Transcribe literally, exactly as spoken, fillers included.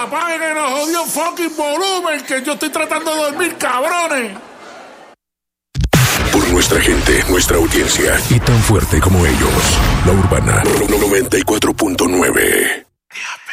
apaguen el jodido fucking volumen, que yo estoy tratando de dormir, cabrones. Por nuestra gente, nuestra audiencia y tan fuerte como ellos, La Urbana noventa y cuatro punto nueve.